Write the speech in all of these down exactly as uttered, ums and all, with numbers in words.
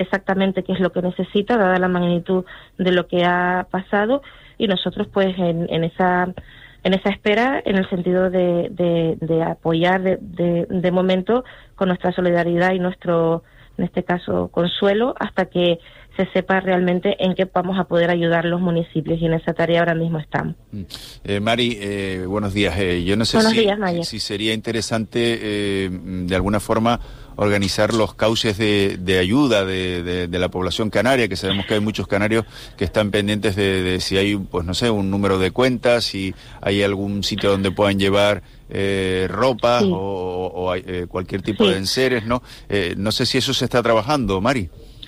exactamente qué es lo que necesita, dada la magnitud de lo que ha pasado, y nosotros pues en, en esa en esa espera, en el sentido de, de, de apoyar de, de, de momento con nuestra solidaridad y nuestro, en este caso, consuelo, hasta que se sepa realmente en qué vamos a poder ayudar los municipios, y en esa tarea ahora mismo estamos. Eh, Mari, eh, buenos días. Eh, yo no sé buenos si, días, Mayer. si sería interesante eh, de alguna forma organizar los cauces de, de ayuda de, de, de la población canaria, que sabemos que hay muchos canarios que están pendientes de, de si hay, pues no sé, un número de cuentas, si hay algún sitio donde puedan llevar eh, ropa sí. o, o hay, eh, cualquier tipo sí. de enseres, ¿no? Eh, no sé si eso se está trabajando, Mari.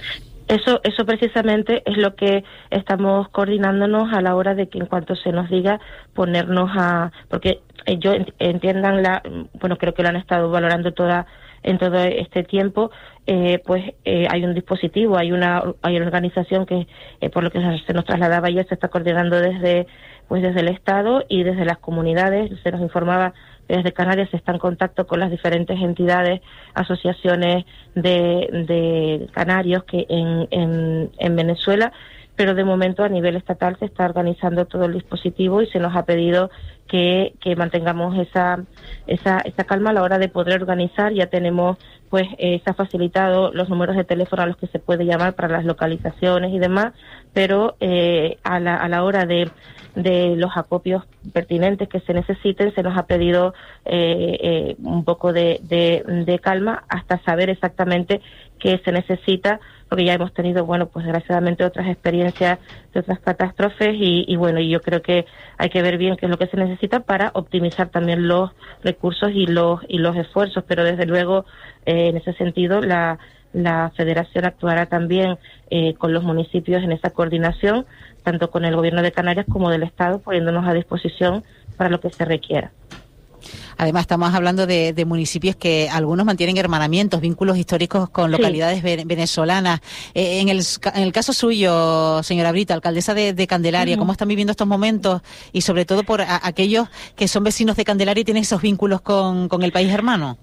Eso, eso precisamente es lo que estamos coordinándonos a la hora de que en cuanto se nos diga ponernos a, porque ellos entiendan la, bueno, creo que lo han estado valorando toda en todo este tiempo, eh, pues eh, hay un dispositivo, hay una hay una organización que eh, por lo que se nos trasladaba ayer se está coordinando desde pues desde el Estado y desde las comunidades. Se nos informaba desde Canarias, se está en contacto con las diferentes entidades, asociaciones de, de canarios que en, en, en Venezuela, pero de momento a nivel estatal se está organizando todo el dispositivo y se nos ha pedido que, que mantengamos esa, esa, esa calma a la hora de poder organizar. Ya tenemos, pues, eh, se ha facilitado los números de teléfono a los que se puede llamar para las localizaciones y demás, pero eh, a la, a la hora de, de los acopios pertinentes que se necesiten, se nos ha pedido eh, eh, un poco de, de, de calma hasta saber exactamente qué se necesita, porque ya hemos tenido, bueno, pues desgraciadamente otras experiencias de otras catástrofes y, y bueno, y yo creo que hay que ver bien qué es lo que se necesita para optimizar también los recursos y los y los esfuerzos, pero desde luego eh, en ese sentido la la Federación actuará también eh, con los municipios en esa coordinación, tanto con el Gobierno de Canarias como del Estado, poniéndonos a disposición para lo que se requiera. Además, estamos hablando de, de municipios que algunos mantienen hermanamientos, vínculos históricos con localidades sí. ve, venezolanas. Eh, en, el, en el caso suyo, señora Brita, alcaldesa de, de Candelaria, uh-huh. ¿cómo están viviendo estos momentos? Y sobre todo por a, aquellos que son vecinos de Candelaria y tienen esos vínculos con, con el país hermano.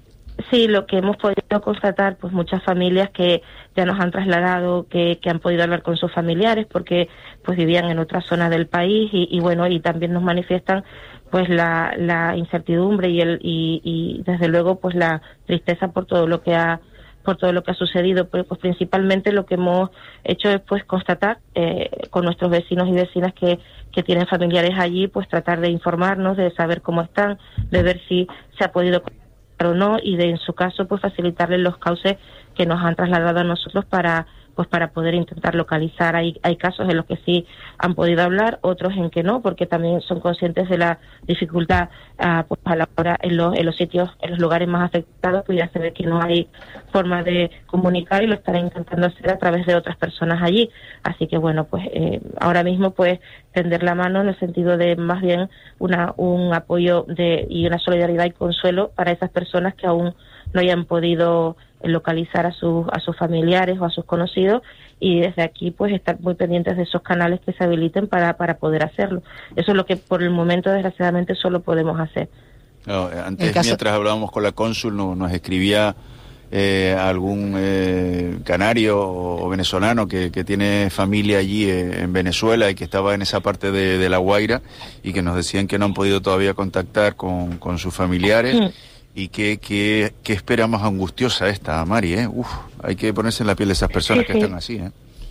Sí, lo que hemos podido constatar, pues muchas familias que ya nos han trasladado, que, que han podido hablar con sus familiares porque pues vivían en otra zona del país y, y bueno, y también nos manifiestan pues la, la incertidumbre y el y, y desde luego pues la tristeza por todo lo que ha por todo lo que ha sucedido, pero pues principalmente lo que hemos hecho es pues constatar eh, con nuestros vecinos y vecinas que que tienen familiares allí, pues tratar de informarnos, de saber cómo están, de ver si se ha podido o no, y de en su caso pues facilitarles los cauces que nos han trasladado a nosotros para pues para poder intentar localizar. Hay hay casos en los que sí han podido hablar, otros en que no, porque también son conscientes de la dificultad uh, pues a la hora en los en los sitios, en los lugares más afectados, pues ya se ve que no hay forma de comunicar y lo estarán intentando hacer a través de otras personas allí. Así que bueno, pues eh, ahora mismo pues tender la mano en el sentido de más bien una un apoyo de y una solidaridad y consuelo para esas personas que aún no hayan podido localizar a sus a sus familiares o a sus conocidos, y desde aquí pues estar muy pendientes de esos canales que se habiliten para para poder hacerlo. Eso es lo que por el momento desgraciadamente solo podemos hacer. No, antes caso... mientras hablábamos con la cónsul no, nos escribía eh, algún eh, canario o venezolano que, que tiene familia allí eh, en Venezuela y que estaba en esa parte de, de La Guaira y que nos decían que no han podido todavía contactar con, con sus familiares. Sí. Y qué que, que espera más angustiosa esta, Mari, ¿eh? Uf, hay que ponerse en la piel de esas personas sí, que sí. están así, ¿eh?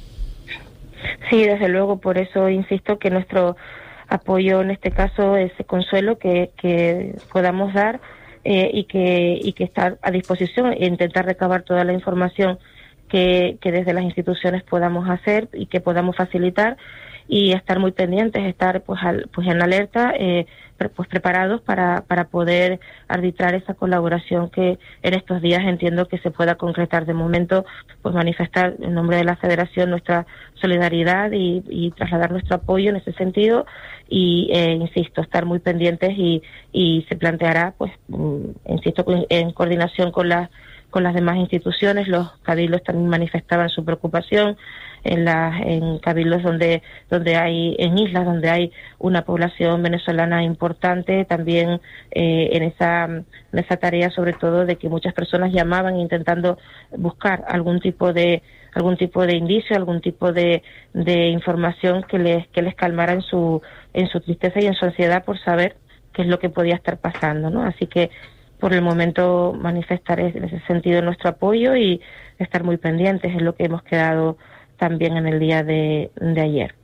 Sí, desde luego, por eso insisto que nuestro apoyo en este caso es consuelo que, que podamos dar eh, y que y que estar a disposición e intentar recabar toda la información que, que desde las instituciones podamos hacer y que podamos facilitar, y estar muy pendientes, estar pues al, pues en alerta, eh, pues preparados para para poder arbitrar esa colaboración que en estos días entiendo que se pueda concretar. De momento, pues manifestar en nombre de la Federación nuestra solidaridad y, y trasladar nuestro apoyo en ese sentido y eh, insisto, estar muy pendientes y y se planteará, pues um, insisto, en coordinación con las con las demás instituciones. Los cabildos también manifestaban su preocupación en las en cabildos donde donde hay en islas donde hay una población venezolana importante, también eh, en esa en esa tarea sobre todo de que muchas personas llamaban intentando buscar algún tipo de algún tipo de indicio, algún tipo de, de información que les, que les calmara en su, en su tristeza y en su ansiedad por saber qué es lo que podía estar pasando, ¿no? Así que por el momento manifestar en ese sentido nuestro apoyo y estar muy pendientes, es lo que hemos quedado también en el día de, de ayer.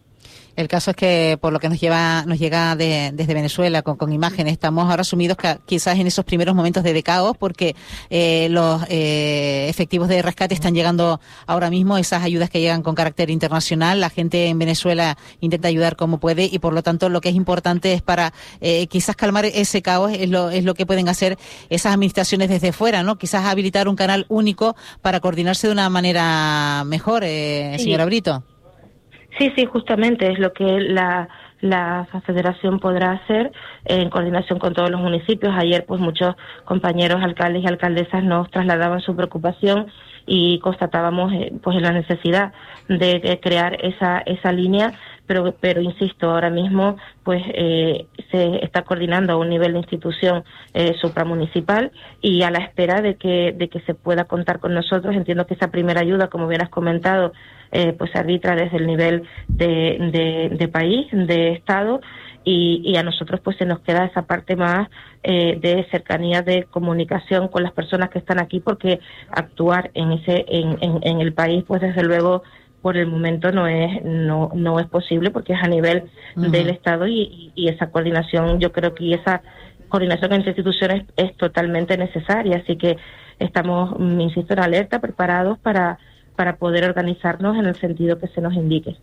El caso es que, por lo que nos lleva, nos llega de, desde Venezuela con, con imágenes, estamos ahora sumidos que, quizás en esos primeros momentos de caos, porque eh, los eh, efectivos de rescate están llegando ahora mismo, esas ayudas que llegan con carácter internacional, la gente en Venezuela intenta ayudar como puede y por lo tanto lo que es importante es para eh, quizás calmar ese caos, es lo, es lo que pueden hacer esas administraciones desde fuera, ¿no? Quizás habilitar un canal único para coordinarse de una manera mejor, eh, sí. señora Brito. Sí, sí, justamente es lo que la, la federación podrá hacer en coordinación con todos los municipios. Ayer, pues, muchos compañeros alcaldes y alcaldesas nos trasladaban su preocupación y constatábamos, eh, pues, la necesidad de, de crear esa esa línea, pero, pero insisto, ahora mismo, pues, eh, se está coordinando a un nivel de institución eh, supramunicipal y a la espera de que de que se pueda contar con nosotros. Entiendo que esa primera ayuda, como bien has comentado, Eh, pues se arbitra desde el nivel de, de, de país, de Estado, y, y a nosotros pues se nos queda esa parte más eh, de cercanía, de comunicación con las personas que están aquí, porque actuar en ese en, en, en el país pues desde luego por el momento no es no no es posible, porque es a nivel uh-huh. del Estado y, y esa coordinación, yo creo que esa coordinación entre instituciones es totalmente necesaria, así que estamos, insisto, en alerta, preparados para para poder organizarnos en el sentido que se nos indique.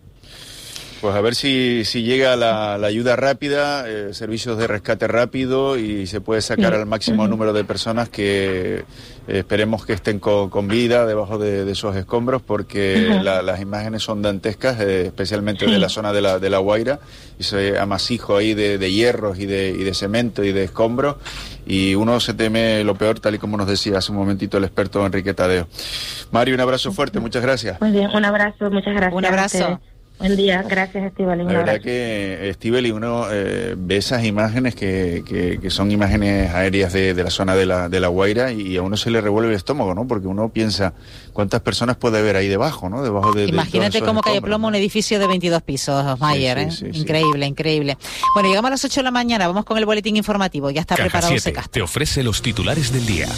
Pues a ver si, si llega la, la ayuda rápida, eh, servicios de rescate rápido y se puede sacar sí. al máximo uh-huh. número de personas que eh, esperemos que estén co, con vida debajo de, de esos escombros, porque uh-huh. la, las imágenes son dantescas, eh, especialmente sí. de la zona de la, de la Guaira, y ese amasijo ahí de, de hierros y de, y de cemento y de escombros, y uno se teme lo peor, tal y como nos decía hace un momentito el experto Enrique Tadeo. Mario, un abrazo fuerte, muchas gracias. Muy bien, un abrazo, muchas gracias. Un abrazo. Buen día, gracias Estíbaliz. La verdad que Estíbaliz, uno eh, ve esas imágenes que, que, que son imágenes aéreas de, de la zona de la, de la Guaira y a uno se le revuelve el estómago, ¿no? Porque uno piensa cuántas personas puede haber ahí debajo, ¿no? Debajo de, Imagínate de cómo cayó plomo un edificio de veintidós pisos, Mayer, sí, sí, ¿eh? Sí, increíble, sí. increíble. Bueno, llegamos a las ocho de la mañana, vamos con el boletín informativo, ya está Caja preparado siete ese castro. Te ofrece los titulares del día.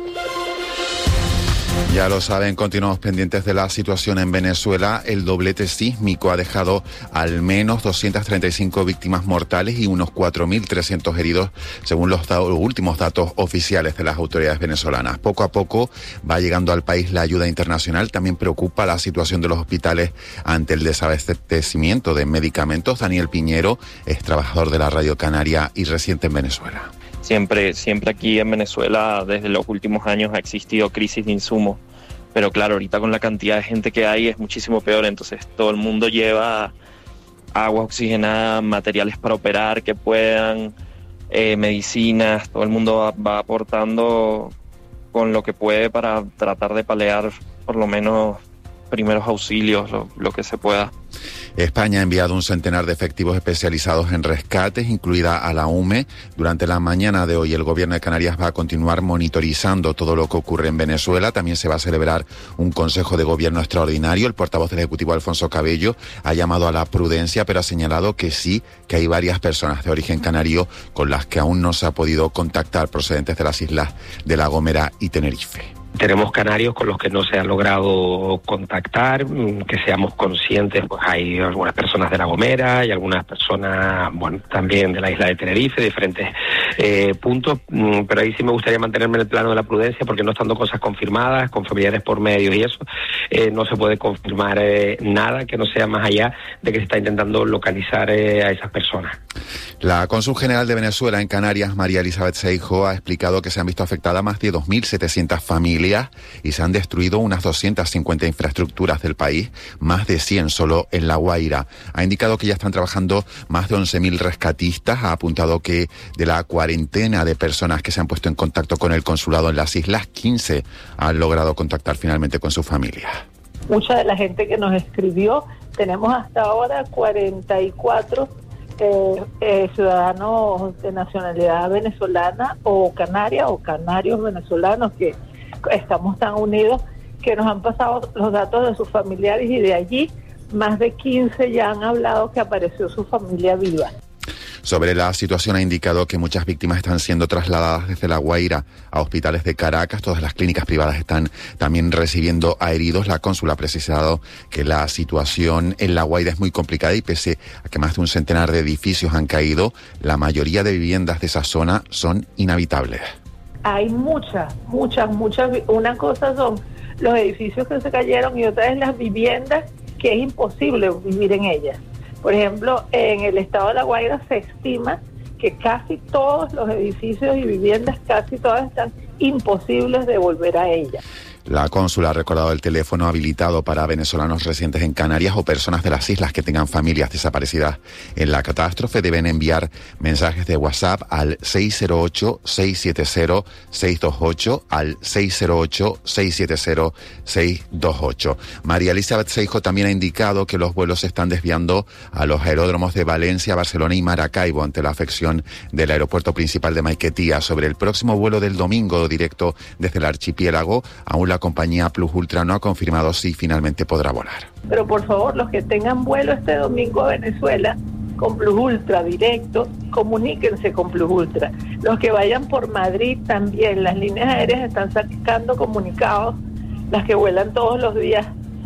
Ya lo saben, continuamos pendientes de la situación en Venezuela. El doblete sísmico ha dejado al menos doscientas treinta y cinco víctimas mortales y unos cuatro mil trescientos heridos, según los, da- los últimos datos oficiales de las autoridades venezolanas. Poco a poco va llegando al país la ayuda internacional. También preocupa la situación de los hospitales ante el desabastecimiento de medicamentos. Daniel Piñero es trabajador de la Radio Canaria y residente en Venezuela. Siempre, siempre aquí en Venezuela, desde los últimos años, ha existido crisis de insumos. Pero claro, ahorita con la cantidad de gente que hay es muchísimo peor. Entonces todo el mundo lleva agua oxigenada, materiales para operar que puedan, eh, medicinas. Todo el mundo va, va aportando con lo que puede para tratar de paliar por lo menos primeros auxilios, lo, lo que se pueda. España ha enviado un centenar de efectivos especializados en rescates, incluida a la U M E. Durante la mañana de hoy, el gobierno de Canarias va a continuar monitorizando todo lo que ocurre en Venezuela. También se va a celebrar un consejo de gobierno extraordinario. El portavoz del Ejecutivo, Alfonso Cabello, ha llamado a la prudencia, pero ha señalado que sí, que hay varias personas de origen canario con las que aún no se ha podido contactar, procedentes de las islas de La Gomera y Tenerife. Tenemos canarios con los que no se ha logrado contactar, que seamos conscientes, pues hay algunas personas de La Gomera y algunas personas, bueno, también de la isla de Tenerife, diferentes eh, puntos, pero ahí sí me gustaría mantenerme en el plano de la prudencia, porque no estando cosas confirmadas, con familiares por medio y eso, eh, no se puede confirmar eh, nada que no sea más allá de que se está intentando localizar eh, a esas personas. La cónsul general de Venezuela en Canarias, María Elizabeth Seijo, ha explicado que se han visto afectadas más de dos mil setecientas familias y se han destruido unas doscientas cincuenta infraestructuras del país, más de cien solo en La Guaira. Ha indicado que ya están trabajando más de once mil rescatistas. Ha apuntado que de la cuarentena de personas que se han puesto en contacto con el consulado en las islas, quince han logrado contactar finalmente con sus familias. Mucha de la gente que nos escribió, tenemos hasta ahora cuarenta y cuatro Eh, eh, ciudadanos de nacionalidad venezolana o canaria o canarios venezolanos que estamos tan unidos que nos han pasado los datos de sus familiares y de allí más de quince ya han hablado que apareció su familia viva. Sobre la situación ha indicado que muchas víctimas están siendo trasladadas desde La Guaira a hospitales de Caracas. Todas las clínicas privadas están también recibiendo a heridos. La cónsula ha precisado que la situación en La Guaira es muy complicada y pese a que más de un centenar de edificios han caído, la mayoría de viviendas de esa zona son inhabitables. Hay muchas, muchas, muchas. Una cosa son los edificios que se cayeron y otra es las viviendas que es imposible vivir en ellas. Por ejemplo, en el estado de La Guaira se estima que casi todos los edificios y viviendas, casi todas están imposibles de volver a ellas. La cónsula ha recordado el teléfono habilitado para venezolanos residentes en Canarias o personas de las islas que tengan familias desaparecidas en la catástrofe. Deben enviar mensajes de WhatsApp al seis cero ocho, seis siete cero, seis dos ocho, al seis cero ocho, seis siete cero, seis dos ocho. María Elizabeth Seijo también ha indicado que los vuelos se están desviando a los aeródromos de Valencia, Barcelona y Maracaibo ante la afección del aeropuerto principal de Maiquetía. Sobre el próximo vuelo del domingo directo desde el archipiélago, aún la compañía Plus Ultra no ha confirmado si finalmente podrá volar. Pero por favor, los que tengan vuelo este domingo a Venezuela con Plus Ultra directo, comuníquense con Plus Ultra. Los que vayan por Madrid también, las líneas aéreas están sacando comunicados, las que vuelan todos los días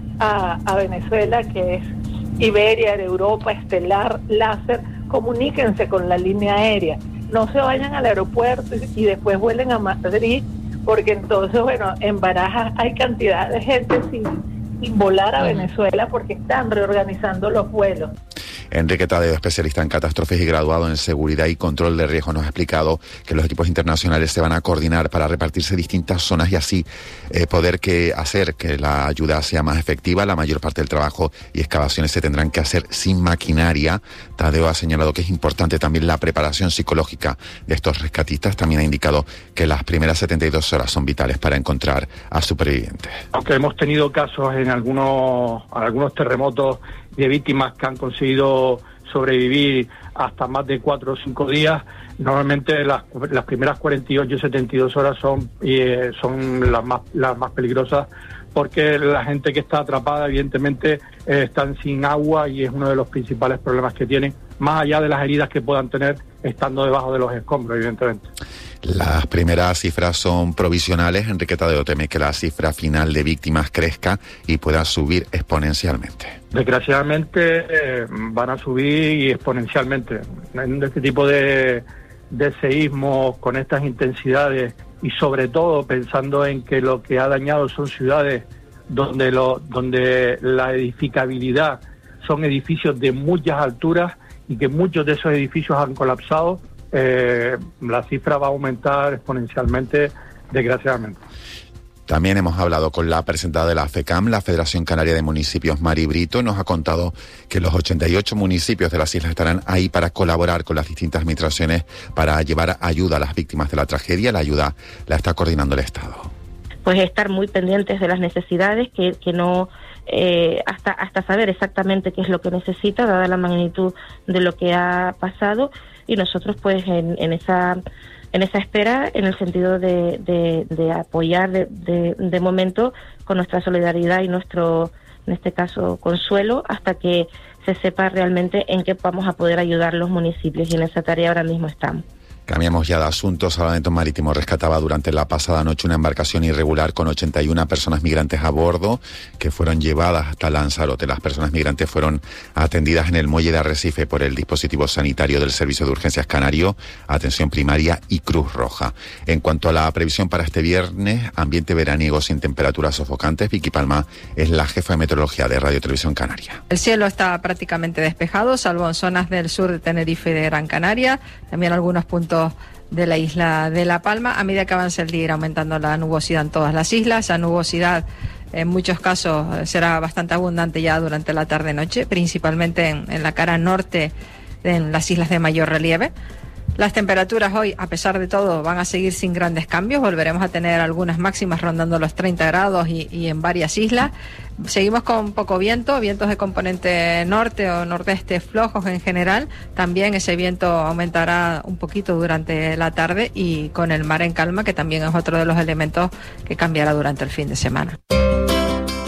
a, a Venezuela, que es Iberia, Europa, Estelar, Láser, comuníquense con la línea aérea. No se vayan al aeropuerto y, y después vuelen a Madrid, porque entonces, bueno, en Barajas hay cantidad de gente sin, sin volar a Venezuela porque están reorganizando los vuelos. Enrique Tadeo, especialista en catástrofes y graduado en seguridad y control de riesgo, nos ha explicado que los equipos internacionales se van a coordinar para repartirse distintas zonas y así eh, poder que hacer que la ayuda sea más efectiva. La mayor parte del trabajo y excavaciones se tendrán que hacer sin maquinaria. Tadeo ha señalado que es importante también la preparación psicológica de estos rescatistas. También ha indicado que las primeras setenta y dos horas son vitales para encontrar a supervivientes. Aunque hemos tenido casos en algunos, algunos terremotos de víctimas que han conseguido sobrevivir hasta más de cuatro o cinco días, normalmente las, las primeras cuarenta y ocho, setenta y dos horas son, eh, son las más, las más peligrosas, porque la gente que está atrapada evidentemente eh, están sin agua y es uno de los principales problemas que tienen, más allá de las heridas que puedan tener estando debajo de los escombros, evidentemente. Las primeras cifras son provisionales. Enrique Tadeo teme que la cifra final de víctimas crezca y pueda subir exponencialmente. Desgraciadamente eh, van a subir y exponencialmente. En este tipo de, de seísmos con estas intensidades y sobre todo pensando en que lo que ha dañado son ciudades donde, lo, donde la edificabilidad son edificios de muchas alturas y que muchos de esos edificios han colapsado, eh, la cifra va a aumentar exponencialmente, desgraciadamente. También hemos hablado con la presidenta de la FECAM, la Federación Canaria de Municipios, Mari Brito. Nos ha contado que los ochenta y ocho municipios de las islas estarán ahí para colaborar con las distintas administraciones para llevar ayuda a las víctimas de la tragedia. La ayuda la está coordinando el Estado. Pues estar muy pendientes de las necesidades, que, que no eh, hasta hasta saber exactamente qué es lo que necesita, dada la magnitud de lo que ha pasado, y nosotros pues en, en esa en esa espera, en el sentido de, de, de apoyar de, de, de momento con nuestra solidaridad y nuestro, en este caso, consuelo, hasta que se sepa realmente en qué vamos a poder ayudar los municipios, y en esa tarea ahora mismo estamos. Cambiamos ya de asunto. Salvamento Marítimo rescataba durante la pasada noche una embarcación irregular con ochenta y una personas migrantes a bordo que fueron llevadas hasta Lanzarote. Las personas migrantes fueron atendidas en el muelle de Arrecife por el dispositivo sanitario del Servicio de Urgencias Canario, Atención Primaria y Cruz Roja. En cuanto a la previsión para este viernes, ambiente veraniego sin temperaturas sofocantes. Vicky Palma es la jefa de meteorología de Radio Televisión Canaria. El cielo está prácticamente despejado, salvo en zonas del sur de Tenerife y de Gran Canaria. También algunos puntos de la isla de La Palma. A medida que avance el día irá aumentando la nubosidad en todas las islas. La nubosidad en muchos casos será bastante abundante ya durante la tarde-noche, principalmente en, en la cara norte, en las islas de mayor relieve. Las temperaturas hoy, a pesar de todo, van a seguir sin grandes cambios. Volveremos a tener algunas máximas rondando los treinta grados y, y en varias islas. Seguimos con poco viento, vientos de componente norte o nordeste flojos en general. También ese viento aumentará un poquito durante la tarde, y con el mar en calma, que también es otro de los elementos que cambiará durante el fin de semana.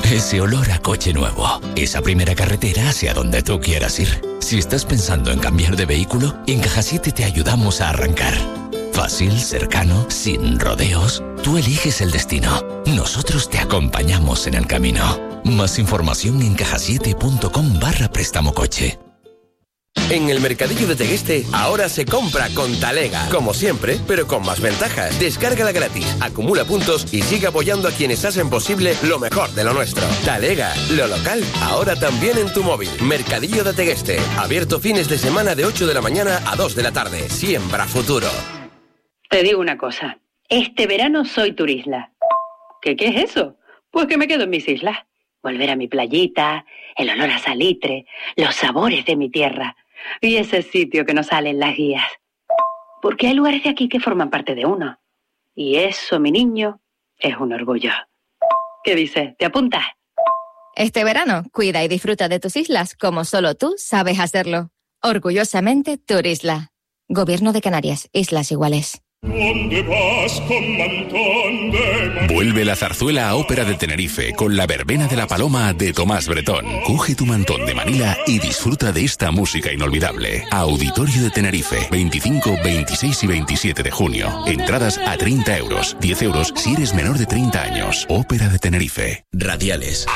Ese olor a coche nuevo. Esa primera carretera hacia donde tú quieras ir. Si estás pensando en cambiar de vehículo, en Caja siete te ayudamos a arrancar. Fácil, cercano, sin rodeos. Tú eliges el destino. Nosotros te acompañamos en el camino. Más información en cajasiete.com barra préstamo coche. En el Mercadillo de Tegueste, ahora se compra con Talega. Como siempre, pero con más ventajas. Descárgala gratis, acumula puntos y sigue apoyando a quienes hacen posible lo mejor de lo nuestro. Talega, lo local, ahora también en tu móvil. Mercadillo de Tegueste, abierto fines de semana de ocho de la mañana a dos de la tarde. Siembra futuro. Te digo una cosa, este verano soy turisla. ¿Qué, qué es eso? Pues que me quedo en mis islas. Volver a mi playita, el olor a salitre, los sabores de mi tierra y ese sitio que nos sale en las guías. Porque hay lugares de aquí que forman parte de uno. Y eso, mi niño, es un orgullo. ¿Qué dices? ¿Te apuntas? Este verano, cuida y disfruta de tus islas como solo tú sabes hacerlo. Orgullosamente Turisla. Gobierno de Canarias, Islas Iguales. ¿Dónde vas con mantón de... Vuelve la zarzuela a Ópera de Tenerife con la verbena de la paloma de Tomás Bretón. Coge tu mantón de Manila y disfruta de esta música inolvidable. Auditorio de Tenerife, veinticinco, veintiséis y veintisiete de junio. Entradas a treinta euros, diez euros si eres menor de treinta años. Ópera de Tenerife. Radiales.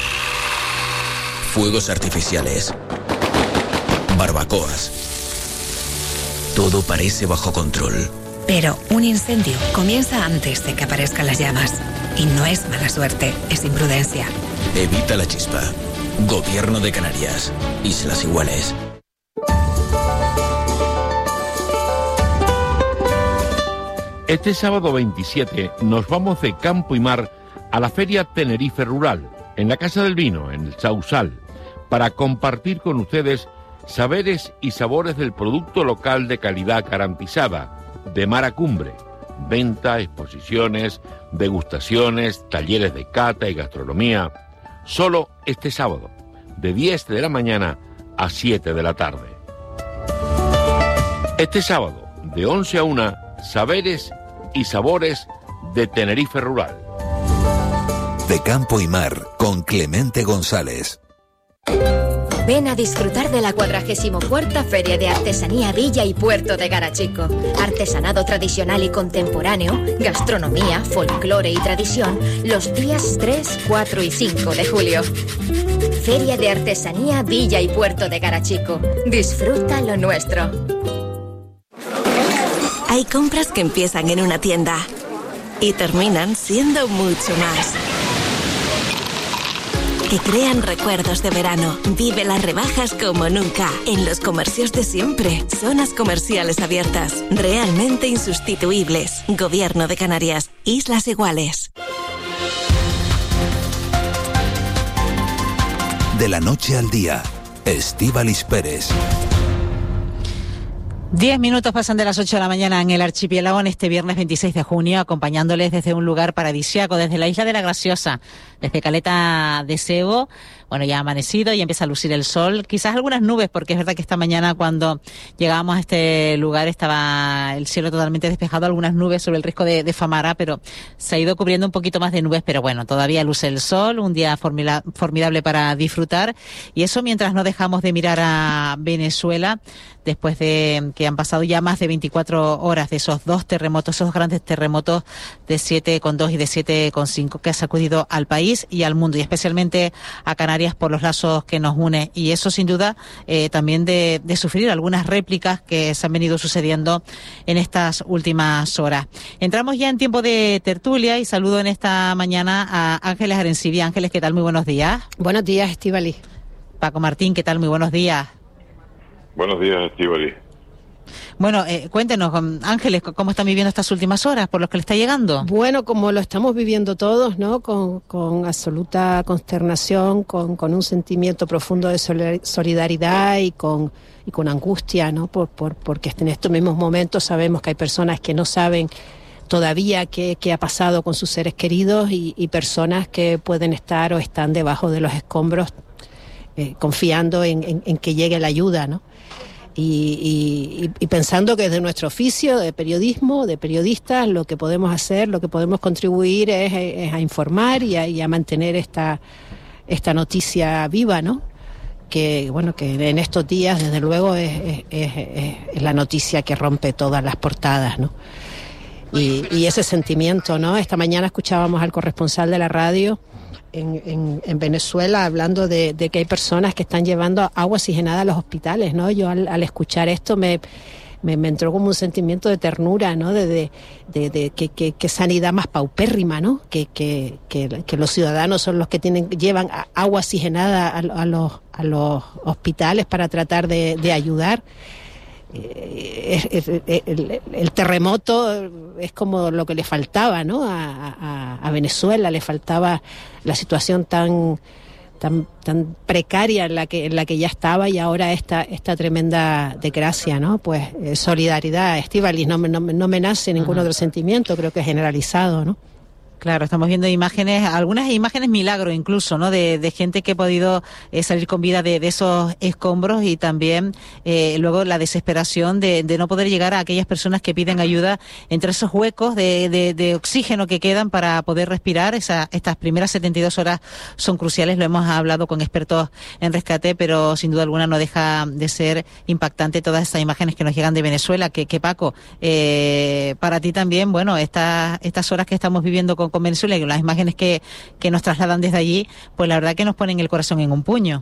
Fuegos artificiales. Barbacoas. Todo parece bajo control. Pero un incendio comienza antes de que aparezcan las llamas. Y no es mala suerte, es imprudencia. Evita la chispa. Gobierno de Canarias. Islas Iguales. Este sábado veintisiete nos vamos de campo y mar a la Feria Tenerife Rural, en la Casa del Vino, en el Sausal, para compartir con ustedes saberes y sabores del producto local de calidad garantizada, de mar a cumbre. Venta, exposiciones, degustaciones, talleres de cata y gastronomía. Solo este sábado, de diez de la mañana a siete de la tarde. Este sábado, de once a una, saberes y sabores de Tenerife Rural. De campo y mar, con Clemente González. Ven a disfrutar de la cuadragésimo cuarta Feria de Artesanía Villa y Puerto de Garachico. Artesanado tradicional y contemporáneo, gastronomía, folclore y tradición, los días tres, cuatro y cinco de julio. Feria de Artesanía Villa y Puerto de Garachico. Disfruta lo nuestro. Hay compras que empiezan en una tienda y terminan siendo mucho más. Que crean recuerdos de verano. Vive las rebajas como nunca. En los comercios de siempre. Zonas comerciales abiertas. Realmente insustituibles. Gobierno de Canarias. Islas Iguales. De la noche al día. Estíbaliz Pérez. Diez minutos pasan de las ocho de la mañana en el archipiélago en este viernes veintiséis de junio, acompañándoles desde un lugar paradisíaco, desde la isla de la Graciosa, desde Caleta de Sego. Bueno, ya ha amanecido y empieza a lucir el sol. Quizás algunas nubes, porque es verdad que esta mañana cuando llegábamos a este lugar estaba el cielo totalmente despejado, algunas nubes sobre el risco de, de Famara, pero se ha ido cubriendo un poquito más de nubes, pero bueno, todavía luce el sol, un día formila, formidable para disfrutar. Y eso mientras no dejamos de mirar a Venezuela, después de que han pasado ya más de veinticuatro horas de esos dos terremotos, esos grandes terremotos de siete coma dos y de siete coma cinco que ha sacudido al país y al mundo, y especialmente a Canarias por los lazos que nos une. Y eso sin duda eh, también de, de sufrir algunas réplicas que se han venido sucediendo en estas últimas horas. Entramos ya en tiempo de tertulia y saludo en esta mañana a Ángeles Arencibia. Ángeles, ¿qué tal? Muy buenos días. Buenos días, Estíbaliz. Paco Martín, ¿qué tal? Muy buenos días. Buenos días, Estíbaliz. Bueno, eh, cuéntenos, Ángeles, ¿cómo están viviendo estas últimas horas por los que le está llegando? Bueno, como lo estamos viviendo todos, ¿no? Con, con absoluta consternación, con, con un sentimiento profundo de solidaridad y con, y con angustia, ¿no? Por, por, porque en estos mismos momentos sabemos que hay personas que no saben todavía qué, qué ha pasado con sus seres queridos y, y personas que pueden estar o están debajo de los escombros eh, confiando en, en, en que llegue la ayuda, ¿no? Y, y, y pensando que desde nuestro oficio de periodismo, de periodistas, lo que podemos hacer, lo que podemos contribuir es, es a informar y a, y a mantener esta, esta noticia viva, ¿no? Que, bueno, que en estos días, desde luego, es, es, es, es la noticia que rompe todas las portadas, ¿no? Y, y ese sentimiento, ¿no? Esta mañana escuchábamos al corresponsal de la radio En, en, en Venezuela hablando de, de que hay personas que están llevando agua oxigenada a los hospitales, ¿no? Yo al, al escuchar esto me, me, me entró como un sentimiento de ternura, ¿no? De, de, de, de que, que, que sanidad más paupérrima, ¿no? Que, que, que, que los ciudadanos son los que tienen llevan agua oxigenada a, a, los, a los hospitales para tratar de, de ayudar. Eh, el, el, el terremoto es como lo que le faltaba, ¿no? A, a, a Venezuela le faltaba la situación tan tan tan precaria en la que en la que ya estaba, y ahora esta esta tremenda desgracia, ¿no? Pues eh, solidaridad, Estíbaliz, no me no, no me nace ningún otro sentimiento, creo que es generalizado, ¿no? Claro, estamos viendo imágenes, algunas imágenes milagro incluso, ¿no? De, de gente que ha podido eh, salir con vida de, de esos escombros, y también eh, luego la desesperación de, de no poder llegar a aquellas personas que piden ayuda entre esos huecos de, de, de oxígeno que quedan para poder respirar. Esa, estas primeras setenta y dos horas son cruciales, lo hemos hablado con expertos en rescate, pero sin duda alguna no deja de ser impactante todas estas imágenes que nos llegan de Venezuela. Que, que Paco, eh, para ti también, bueno, estas estas horas que estamos viviendo con con Venezuela y las imágenes que, que nos trasladan desde allí, pues la verdad que nos ponen el corazón en un puño.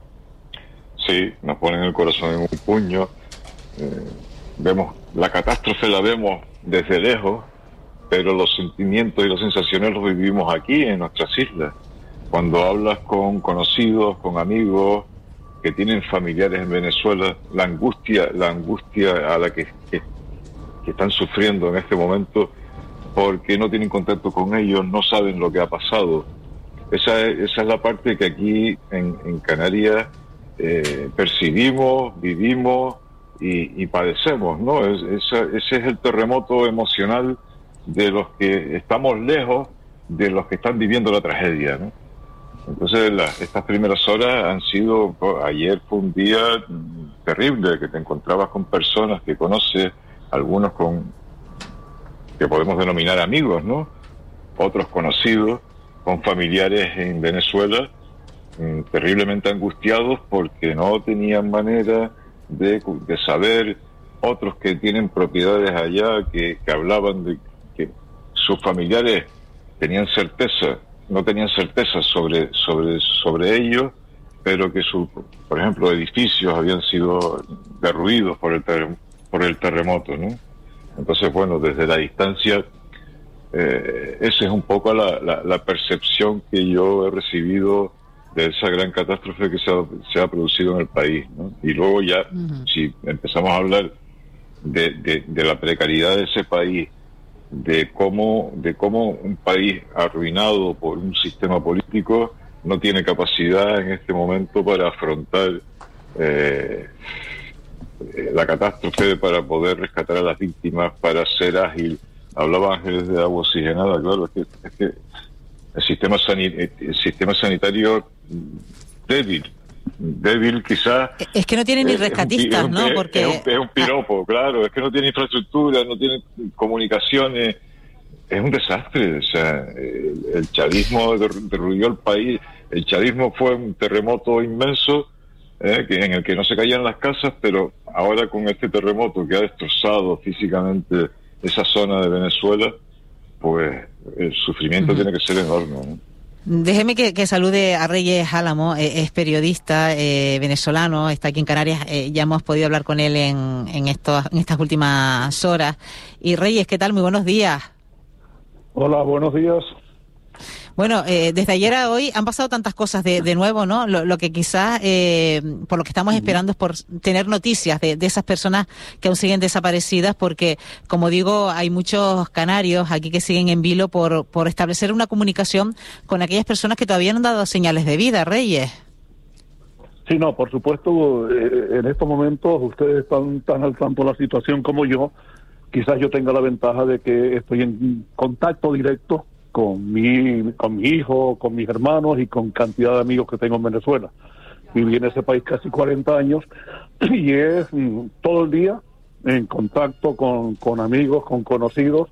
Sí, nos ponen el corazón en un puño. Eh, vemos la catástrofe, la vemos desde lejos, pero los sentimientos y las sensaciones los vivimos aquí en nuestras islas. Cuando hablas con conocidos, con amigos que tienen familiares en Venezuela, la angustia, la angustia a la que, que, que están sufriendo en este momento, porque no tienen contacto con ellos, no saben lo que ha pasado. Esa es, esa es la parte que aquí en, en Canarias eh, percibimos, vivimos y, y padecemos, ¿no? Es, esa, ese es el terremoto emocional de los que estamos lejos de los que están viviendo la tragedia, ¿no? Entonces, la, estas primeras horas han sido... Ayer fue un día terrible, que te encontrabas con personas que conoces, algunos con... que podemos denominar amigos, ¿no? Otros conocidos, con familiares en Venezuela, mmm, terriblemente angustiados porque no tenían manera de, de saber, otros que tienen propiedades allá, que, que hablaban de que sus familiares tenían certeza, no tenían certeza sobre, sobre, sobre ellos, pero que, su, por ejemplo, edificios habían sido derruidos por el, ter, por el terremoto, ¿no? Entonces, bueno, desde la distancia, eh, esa es un poco la, la, la percepción que yo he recibido de esa gran catástrofe que se ha, se ha producido en el país, ¿no? Y luego ya, uh-huh. si empezamos a hablar de, de, de la precariedad de ese país, de cómo, de cómo un país arruinado por un sistema político no tiene capacidad en este momento para afrontar eh, la catástrofe, para poder rescatar a las víctimas, para ser ágil. Hablaba Ángeles de agua oxigenada, claro, es que, es que el sistema sanit- el sistema sanitario débil, débil quizás. Es que no tiene ni rescatistas, es un, ¿no? Es, Porque es un, es un piropo, ah. claro, es que no tiene infraestructura, no tiene comunicaciones, es un desastre. O sea, el, el chavismo derribó el país, el chavismo fue un terremoto inmenso, Eh, que en el que no se caían las casas, pero ahora con este terremoto que ha destrozado físicamente esa zona de Venezuela, pues el sufrimiento uh-huh. tiene que ser enorme, ¿no? Déjeme que, que salude a Reyes Álamo, eh, es periodista eh, venezolano, está aquí en Canarias, eh, ya hemos podido hablar con él en, en, estos, en estas últimas horas. Y Reyes, ¿qué tal? Muy buenos días. Hola, buenos días. Bueno, eh, desde ayer a hoy han pasado tantas cosas de, de nuevo, ¿no? Lo, lo que quizás, eh, por lo que estamos esperando es por tener noticias de, de esas personas que aún siguen desaparecidas, porque, como digo, hay muchos canarios aquí que siguen en vilo por, por establecer una comunicación con aquellas personas que todavía no han dado señales de vida, Reyes. Sí, no, por supuesto, eh, en estos momentos ustedes están tan al tanto de la situación como yo. Quizás yo tenga la ventaja de que estoy en contacto directo con mi con mi hijo, con mis hermanos y con cantidad de amigos que tengo en Venezuela. viví en ese país casi cuarenta años, y es mm, todo el día en contacto con, con amigos, con conocidos,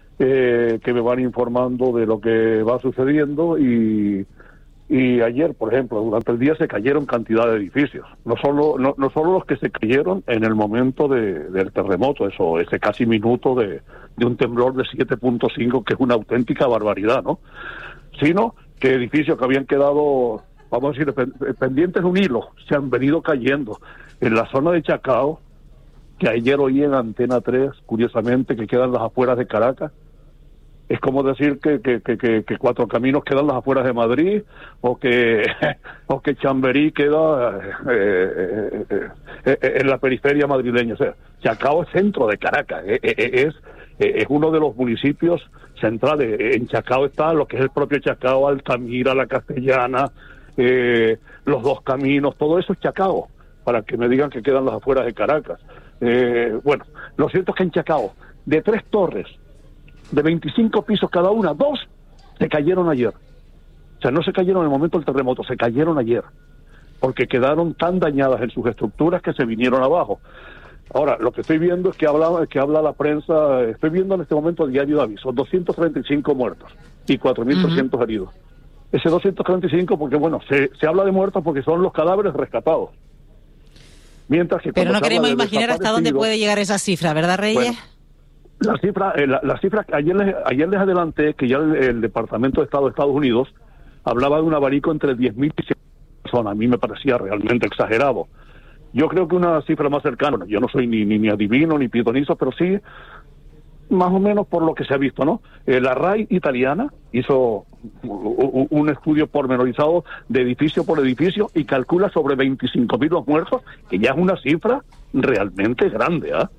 eh, que me van informando de lo que va sucediendo. Y Y ayer, por ejemplo, durante el día se cayeron cantidad de edificios. No solo no, no solo los que se cayeron en el momento de, del terremoto, eso ese casi minuto de, de un temblor de siete punto cinco, que es una auténtica barbaridad, ¿no? Sino que edificios que habían quedado, vamos a decir, pendientes de un hilo, se han venido cayendo. En la zona de Chacao, que ayer oí en Antena tres, curiosamente, que quedan las afueras de Caracas. Es como decir que, que, que, que, que Cuatro Caminos quedan las afueras de Madrid, o que o que Chamberí queda eh, eh, eh, en la periferia madrileña. O sea, Chacao es centro de Caracas, eh, eh, es, eh, es uno de los municipios centrales. En Chacao está lo que es el propio Chacao, Altamira, La Castellana, eh, los Dos Caminos, todo eso es Chacao, para que me digan que quedan las afueras de Caracas. Eh, bueno, lo cierto es que en Chacao, de tres torres, de veinticinco pisos cada una, dos se cayeron ayer. O sea, no se cayeron en el momento del terremoto, se cayeron ayer, porque quedaron tan dañadas en sus estructuras que se vinieron abajo. Ahora, lo que estoy viendo es que habla, que habla la prensa, estoy viendo en este momento el diario de aviso, doscientos treinta y cinco muertos y cuatro mil trescientos uh-huh. heridos. Ese doscientos treinta y cinco, porque bueno, se, se habla de muertos porque son los cadáveres rescatados. Mientras que Pero no queremos imaginar hasta dónde puede llegar esa cifra, ¿verdad, Reyes? Bueno, La cifra, eh, la, la cifra, ayer les, ayer les adelanté que ya el, el Departamento de Estado de Estados Unidos hablaba de un abanico entre diez mil y cien mil personas. A mí me parecía realmente exagerado. Yo creo que una cifra más cercana, yo no soy ni, ni, ni adivino ni pitonizo, pero sí, más o menos por lo que se ha visto, ¿no? Eh, la R A I italiana hizo un, un estudio pormenorizado de edificio por edificio y calcula sobre veinticinco mil los muertos, que ya es una cifra realmente grande, ¿ah? ¿eh?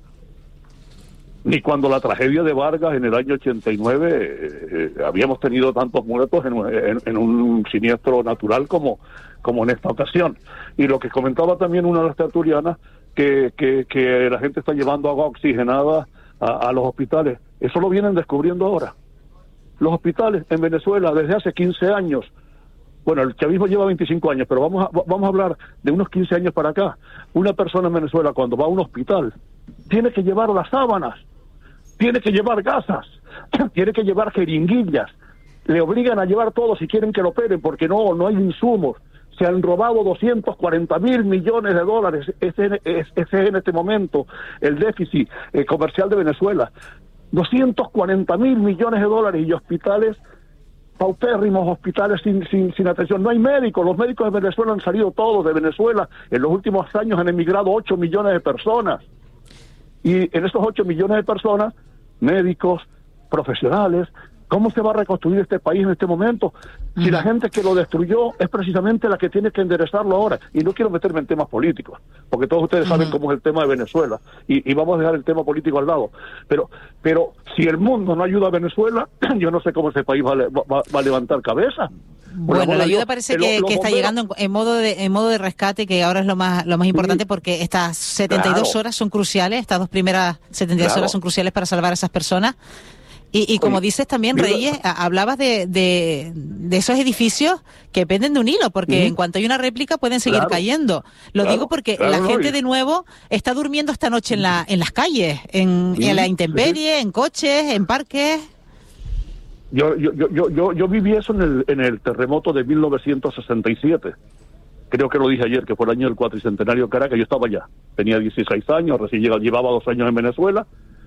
Ni cuando la tragedia de Vargas en el año ochenta y nueve eh, eh, habíamos tenido tantos muertos en, en, en un siniestro natural como, como en esta ocasión. Y lo que comentaba también una de las tertulianas, que, que, que la gente está llevando agua oxigenada a, a los hospitales. Eso lo vienen descubriendo ahora. Los hospitales en Venezuela desde hace quince años, bueno, el chavismo lleva veinticinco años, pero vamos a, vamos a hablar de unos quince años para acá. Una persona en Venezuela cuando va a un hospital tiene que llevar las sábanas, tiene que llevar gasas, tiene que llevar jeringuillas, le obligan a llevar todo si quieren que lo operen, porque no, no hay insumos. Se han robado doscientos cuarenta mil millones de dólares, ese, ese es en este momento el déficit eh, comercial de Venezuela. doscientos cuarenta mil millones de dólares y hospitales paupérrimos, hospitales sin, sin, sin atención. No hay médicos, los médicos de Venezuela han salido todos de Venezuela. En los últimos años han emigrado ocho millones de personas. Y en esos ocho millones de personas, médicos, profesionales, ¿cómo se va a reconstruir este país en este momento? Si uh-huh. la gente que lo destruyó es precisamente la que tiene que enderezarlo ahora. Y no quiero meterme en temas políticos, porque todos ustedes uh-huh. saben cómo es el tema de Venezuela, y, y vamos a dejar el tema político al lado. Pero pero si el mundo no ayuda a Venezuela, yo no sé cómo ese país va, va, va a levantar cabeza. Bueno, la ayuda parece que, que está llegando en, en modo de en modo de rescate, que ahora es lo más lo más importante, sí. porque estas setenta y dos claro. horas son cruciales, estas dos primeras setenta y dos claro. horas son cruciales para salvar a esas personas. Y, y como Oye, dices también, mira, Reyes, hablabas de, de, de esos edificios que penden de un hilo, porque uh-huh. en cuanto hay una réplica pueden seguir claro, cayendo. Lo claro, digo porque claro, la gente no, de nuevo está durmiendo esta noche en la en las calles, en, uh-huh. en la intemperie, uh-huh. en coches, en parques. Yo, yo, yo, yo, yo viví eso en el, en el terremoto de mil novecientos sesenta y siete. Creo que lo dije ayer, que fue el año del cuatricentenario de Caracas. Yo estaba allá, tenía dieciséis años, recién llegaba, llevaba dos años en Venezuela,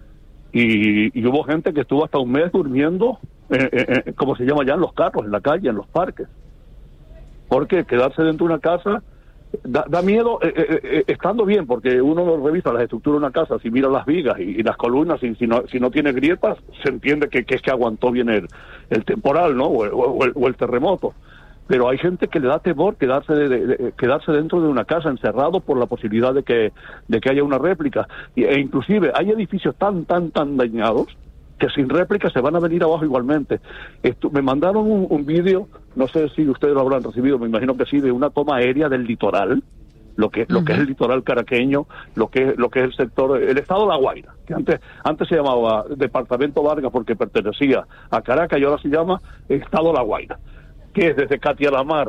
y, y hubo gente que estuvo hasta un mes durmiendo, eh, eh, eh, como se llama allá, en los carros, en la calle, en los parques. Porque quedarse dentro de una casa da, da miedo, eh, eh, eh, estando bien, porque uno revisa las estructuras de una casa, si mira las vigas y, y las columnas, y, si, no, si no tiene grietas, se entiende que, que es que aguantó bien el, el temporal, ¿no? O, o, o, el, o el terremoto. Pero hay gente que le da temor quedarse de, de, de, quedarse dentro de una casa encerrado por la posibilidad de que de que haya una réplica. Y, e inclusive hay edificios tan, tan, tan dañados que sin réplica se van a venir abajo igualmente. Esto, me mandaron un, un vídeo, no sé si ustedes lo habrán recibido, me imagino que sí, de una toma aérea del litoral, lo que uh-huh. lo que es el litoral caraqueño, lo que lo que es el sector, el estado de La Guaira, que antes antes se llamaba Departamento Vargas porque pertenecía a Caracas, y ahora se llama Estado de La Guaira, que es desde Catia la Mar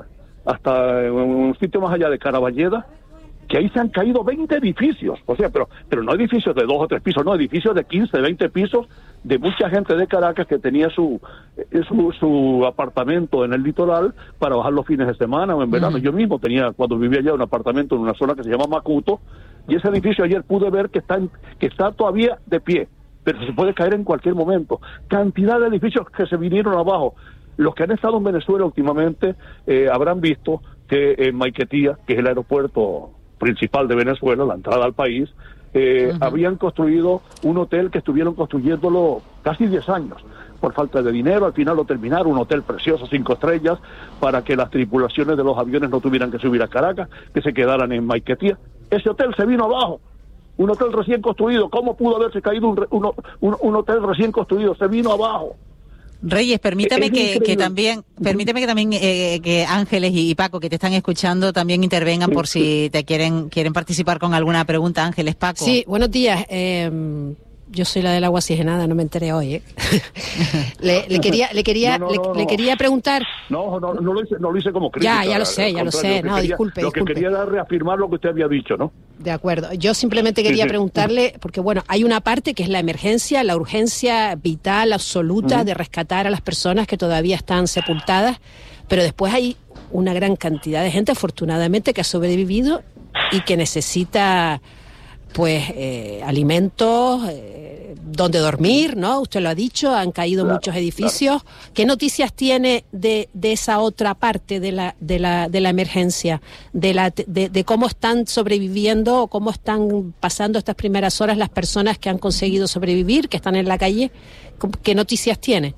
hasta un sitio más allá de Caraballeda, que ahí se han caído veinte edificios, o sea, pero pero no edificios de dos o tres pisos, no, edificios de quince, veinte pisos, de mucha gente de Caracas que tenía su su, su apartamento en el litoral para bajar los fines de semana o en verano. Uh-huh. Yo mismo tenía, cuando vivía allá, un apartamento en una zona que se llama Macuto, y ese edificio ayer pude ver que está, en, que está todavía de pie, pero se puede caer en cualquier momento. Cantidad de edificios que se vinieron abajo. Los que han estado en Venezuela últimamente eh, habrán visto que en Maiquetía, que es el aeropuerto principal de Venezuela, la entrada al país, eh, uh-huh. habían construido un hotel que estuvieron construyéndolo casi diez años. Por falta de dinero, al final lo terminaron, un hotel precioso, cinco estrellas, para que las tripulaciones de los aviones no tuvieran que subir a Caracas, que se quedaran en Maiquetía. Ese hotel se vino abajo, un hotel recién construido. ¿Cómo pudo haberse caído un, un, un, un hotel recién construido? Se vino abajo. Reyes, permítame que, que también, permíteme que también eh, que Ángeles y Paco, que te están escuchando, también intervengan por si te quieren quieren participar con alguna pregunta. Ángeles, Paco. Sí, buenos días. Eh, yo soy la del agua oxigenada, no me enteré hoy. ¿eh? le, le quería, le quería, no, no, no, le, le quería preguntar. No, no, no lo hice, no lo hice como crítica. Ya, ya lo sé, ya lo sé. No, quería, disculpe, Lo disculpe. que quería era reafirmar lo que usted había dicho, ¿no? De acuerdo. Yo simplemente quería sí, sí. preguntarle, porque bueno, hay una parte que es la emergencia, la urgencia vital, absoluta, uh-huh. de rescatar a las personas que todavía están sepultadas, pero después hay una gran cantidad de gente, afortunadamente, que ha sobrevivido y que necesita, pues, eh, alimentos, eh, donde dormir, ¿no? Usted lo ha dicho, han caído claro, muchos edificios. Claro. ¿Qué noticias tiene de, de esa otra parte de la de la de la emergencia, de la de, de cómo están sobreviviendo o cómo están pasando estas primeras horas las personas que han conseguido sobrevivir, que están en la calle? ¿Qué noticias tiene?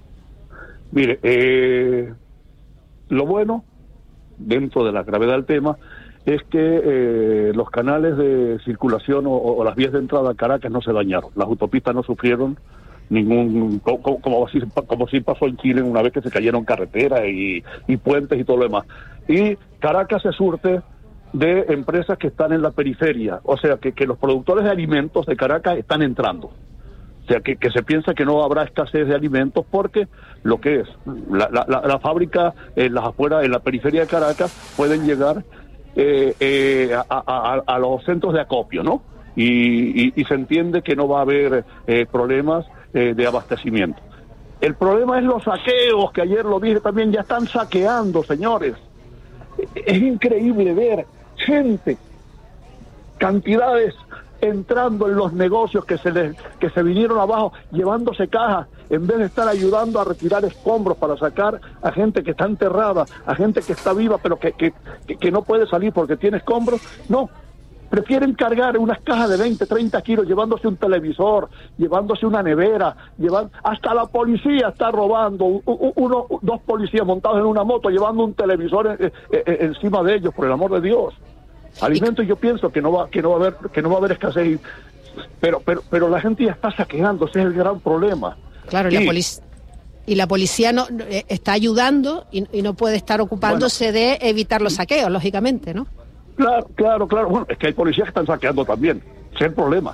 Mire, eh, lo bueno, dentro de la gravedad del tema, es que eh, los canales de circulación o, o las vías de entrada a Caracas no se dañaron. Las autopistas no sufrieron ningún, como, como, así, como sí pasó en Chile una vez que se cayeron carreteras y, y puentes y todo lo demás. Y Caracas se surte de empresas que están en la periferia, o sea que, que los productores de alimentos de Caracas están entrando. O sea, que, que se piensa que no habrá escasez de alimentos porque lo que es, la, la, la, la fábrica en las afueras, en la periferia de Caracas, pueden llegar Eh, eh, a, a, a los centros de acopio, ¿no? Y, y, y se entiende que no va a haber eh, problemas eh, de abastecimiento. El problema es los saqueos, que ayer lo dije también, ya están saqueando, señores. Es increíble ver gente, cantidades entrando en los negocios que se les, que se vinieron abajo, llevándose cajas, en vez de estar ayudando a retirar escombros para sacar a gente que está enterrada, a gente que está viva pero que, que, que no puede salir porque tiene escombros. No, prefieren cargar unas cajas de veinte, treinta kilos, llevándose un televisor, llevándose una nevera, llevan... hasta la policía está robando, uno, dos policías montados en una moto llevando un televisor en, en, encima de ellos, por el amor de Dios. Alimentos, yo pienso que no va que no va a haber que no va a haber escasez, pero pero pero la gente ya está saqueando, ese es el gran problema. Claro, y la policía y la policía no eh, está ayudando y, y no puede estar ocupándose bueno, de evitar los saqueos, lógicamente, ¿no? Claro, claro, claro. Bueno, es que hay policías que están saqueando también, ese es el problema.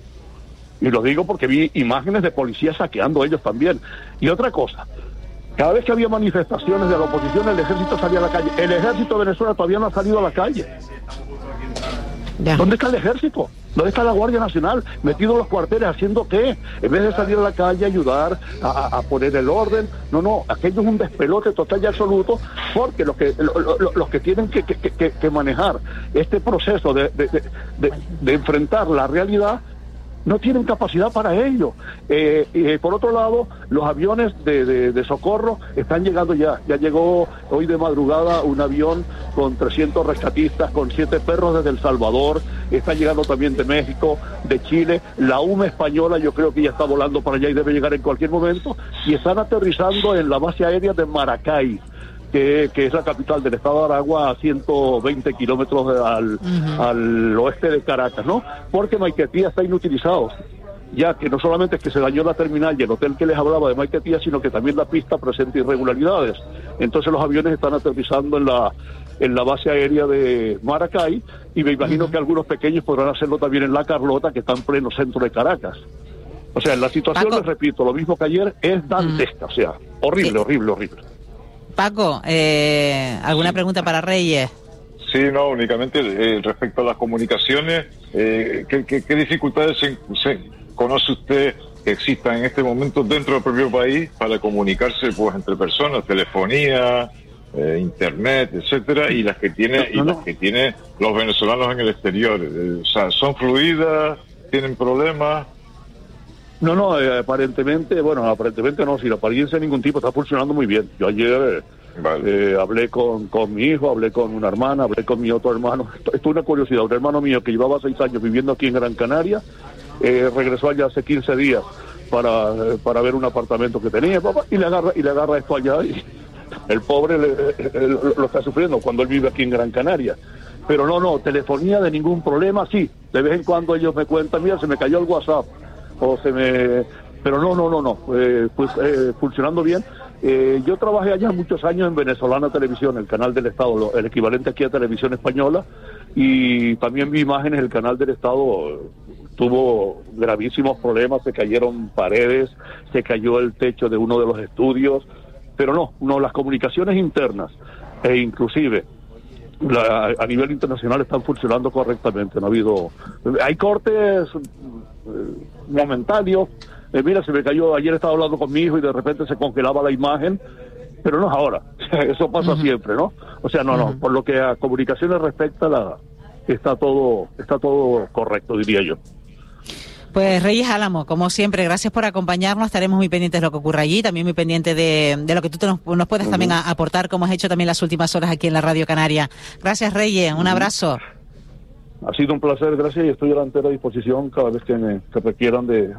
Y lo digo porque vi imágenes de policías saqueando ellos también. Y otra cosa, cada vez que había manifestaciones de la oposición, el ejército salía a la calle. El ejército de Venezuela todavía no ha salido a la calle. Ya. ¿Dónde está el ejército? ¿Dónde está la Guardia Nacional? Metido en los cuarteles, ¿haciendo qué? En vez de salir a la calle a ayudar a, a poner el orden. No, no, aquello es un despelote total y absoluto, porque los que lo, lo, los que tienen que, que, que, que manejar este proceso de, de, de, de, de enfrentar la realidad no tienen capacidad para ello. Eh, eh, por otro lado, los aviones de, de, de socorro están llegando ya. Ya llegó hoy de madrugada un avión con trescientos rescatistas, con siete perros desde El Salvador. Está llegando también de México, de Chile. La U M A española yo creo que ya está volando para allá y debe llegar en cualquier momento. Y están aterrizando en la base aérea de Maracay, que, que es la capital del estado de Aragua, a ciento veinte kilómetros al, uh-huh. al oeste de Caracas, ¿no? Porque Maiquetía está inutilizado, ya que no solamente es que se dañó la terminal y el hotel que les hablaba de Maiquetía, sino que también la pista presenta irregularidades. Entonces los aviones están aterrizando en la en la base aérea de Maracay, y me imagino uh-huh. que algunos pequeños podrán hacerlo también en La Carlota, que está en pleno centro de Caracas. O sea, la situación, Paco, les repito, lo mismo que ayer, es dantesca, uh-huh. o sea, horrible, sí. horrible, horrible. Paco, eh, ¿alguna pregunta para Reyes? Sí, no, únicamente eh, respecto a las comunicaciones, eh, ¿qué, qué, qué dificultades se, se conoce usted que existan en este momento dentro del propio país para comunicarse pues entre personas, telefonía, eh, internet, etcétera, y las que tiene y las que tiene los venezolanos en el exterior? Eh, o sea, ¿son fluidas? ¿Tienen problemas? No, no, eh, aparentemente, bueno, aparentemente no, sin apariencia de ningún tipo, está funcionando muy bien. Yo ayer eh, vale. eh, hablé con, con mi hijo, hablé con una hermana, hablé con mi otro hermano. Esto, esto es una curiosidad, un hermano mío que llevaba seis años viviendo aquí en Gran Canaria, eh, regresó allá hace quince días para, eh, para ver un apartamento que tenía, papá, y le agarra, y le agarra esto allá, y el pobre le, eh, lo, lo está sufriendo cuando él vive aquí en Gran Canaria. Pero no, no, telefonía de ningún problema, sí, de vez en cuando ellos me cuentan, mira, se me cayó el WhatsApp, o se me... pero no, no, no, no, eh, pues eh, funcionando bien. Eh, yo trabajé allá muchos años en Venezolana Televisión, el canal del Estado, lo, el equivalente aquí a Televisión Española, y también vi imágenes, el canal del Estado tuvo gravísimos problemas, se cayeron paredes, se cayó el techo de uno de los estudios, pero no, no, las comunicaciones internas, e inclusive la, a nivel internacional están funcionando correctamente, no ha habido... Hay cortes momentáneos, eh, mira, se me cayó, ayer estaba hablando con mi hijo y de repente se congelaba la imagen, pero no es ahora, eso pasa uh-huh. siempre, ¿no? O sea, no, uh-huh. no, por lo que a comunicaciones respecta, la, está todo, está todo correcto, diría yo. Pues Reyes Álamo, como siempre, gracias por acompañarnos, estaremos muy pendientes de lo que ocurra allí, también muy pendientes de, de lo que tú te nos, nos puedes uh-huh. también a, aportar, como has hecho también las últimas horas aquí en la Radio Canaria. Gracias, Reyes, un uh-huh. abrazo. Ha sido un placer, gracias, y estoy a la entera disposición cada vez que me que requieran de,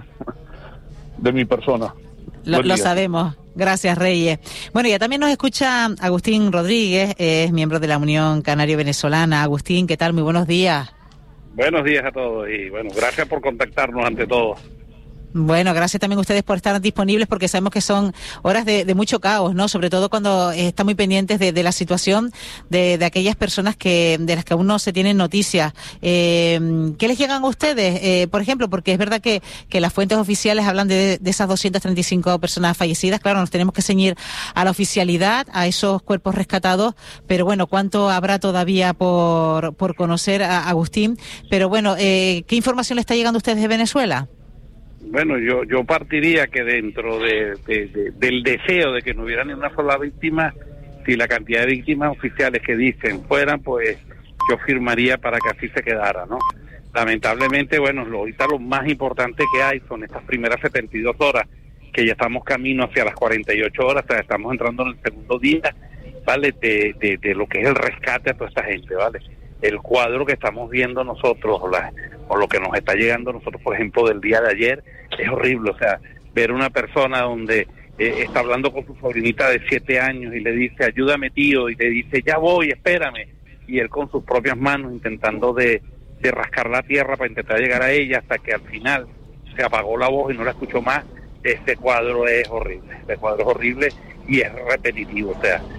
de mi persona. Lo, lo sabemos. Gracias, Reyes. Bueno, ya también nos escucha Agustín Rodríguez, es miembro de la Unión Canario-Venezolana. Agustín, ¿qué tal? Muy buenos días. Buenos días a todos y, bueno, gracias por contactarnos ante todo. Bueno, gracias también a ustedes por estar disponibles, porque sabemos que son horas de, de mucho caos, ¿no? Sobre todo cuando eh, están muy pendientes de, de la situación de, de aquellas personas que de las que aún no se tienen noticias. Eh, ¿Qué les llegan a ustedes? Eh, por ejemplo, porque es verdad que, que las fuentes oficiales hablan de, de esas doscientas treinta y cinco personas fallecidas. Claro, nos tenemos que ceñir a la oficialidad, a esos cuerpos rescatados, pero bueno, ¿cuánto habrá todavía por, por conocer, a Agustín? Pero bueno, eh, ¿qué información le está llegando a ustedes de Venezuela? Bueno, yo yo partiría que dentro de, de, de, del deseo de que no hubiera ni una sola víctima, si la cantidad de víctimas oficiales que dicen fueran, pues yo firmaría para que así se quedara, ¿no? Lamentablemente, bueno, lo, ahorita lo más importante que hay son estas primeras setenta y dos horas, que ya estamos camino hacia las cuarenta y ocho horas, o sea, estamos entrando en el segundo día, ¿vale? De, de, de lo que es el rescate a toda esta gente, ¿vale? El cuadro que estamos viendo nosotros, o, la, o lo que nos está llegando a nosotros, por ejemplo, del día de ayer, es horrible. O sea, ver una persona donde eh, está hablando con su sobrinita de siete años y le dice, ayúdame tío, y le dice, ya voy, espérame, y él con sus propias manos intentando de, de rascar la tierra para intentar llegar a ella, hasta que al final se apagó la voz y no la escuchó más. Este cuadro es horrible, este cuadro es horrible y es repetitivo, o sea,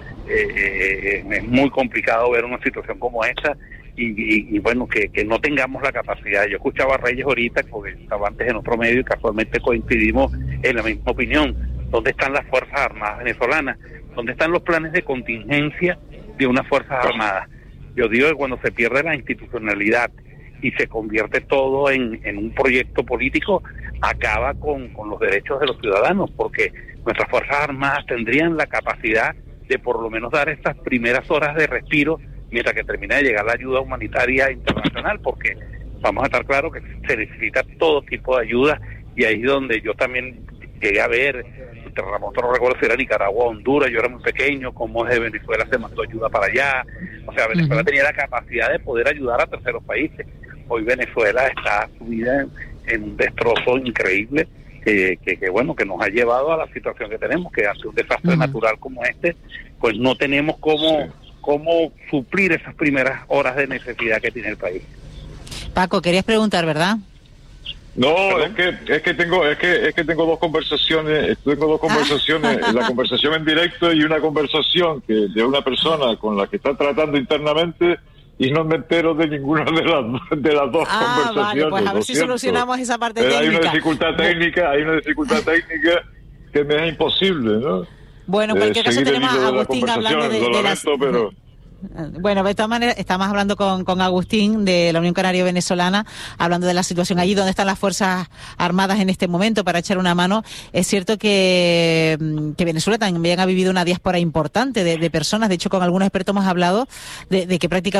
Eh, eh, es muy complicado ver una situación como esta y, y, y bueno, que, que no tengamos la capacidad. Yo escuchaba a Reyes ahorita, porque estaba antes en otro medio y casualmente coincidimos en la misma opinión. ¿Dónde están las Fuerzas Armadas venezolanas? ¿Dónde están los planes de contingencia de unas Fuerzas Armadas? Yo digo que cuando se pierde la institucionalidad y se convierte todo en, en un proyecto político, acaba con, con los derechos de los ciudadanos, porque nuestras Fuerzas Armadas tendrían la capacidad de por lo menos dar estas primeras horas de respiro mientras que termina de llegar la ayuda humanitaria internacional, porque vamos a estar claros que se necesita todo tipo de ayuda, y ahí es donde yo también llegué a ver el terremoto, no recuerdo si era Nicaragua o Honduras, yo era muy pequeño, como desde Venezuela se mandó ayuda para allá, o sea, Venezuela uh-huh. tenía la capacidad de poder ayudar a terceros países. Hoy Venezuela está subida en, en un destrozo increíble, Que, que, que bueno, que nos ha llevado a la situación que tenemos, que ante un desastre uh-huh. natural como este, pues no tenemos cómo, sí. cómo suplir esas primeras horas de necesidad que tiene el país. Paco, querías preguntar, ¿verdad? No, es que es que tengo es que es que tengo dos conversaciones, tengo dos conversaciones, ah. la conversación en directo y una conversación que de una persona con la que está tratando internamente, y no me entero de ninguna de las de las dos ah, conversaciones. Vale, pues a ver si solucionamos esa parte Pero técnica. Hay una dificultad técnica, hay una dificultad técnica que me es imposible, ¿no? Bueno, en cualquier caso tenemos a Agustín hablando de, de las... pero... Bueno, de todas maneras, estamos hablando con, con Agustín de la Unión Canaria Venezolana, hablando de la situación allí, donde están las Fuerzas Armadas en este momento para echar una mano. Es cierto que, que Venezuela también ha vivido una diáspora importante de, de personas. De hecho, con algunos expertos hemos hablado de, de que prácticamente